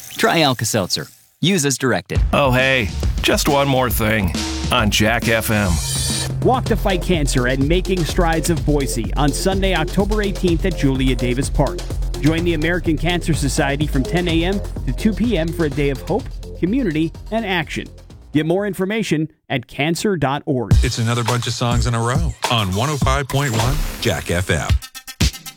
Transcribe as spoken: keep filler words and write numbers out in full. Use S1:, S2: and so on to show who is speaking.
S1: Try Alka-Seltzer. Use as directed.
S2: Oh, hey, just one more thing on Jack F M.
S3: Walk to Fight Cancer at Making Strides of Boise on Sunday, October eighteenth at Julia Davis Park. Join the American Cancer Society from ten a.m. to two p.m. for a day of hope, community, and action. Get more information at cancer dot org.
S4: It's another bunch of songs in a row on one oh five point one Jack F M.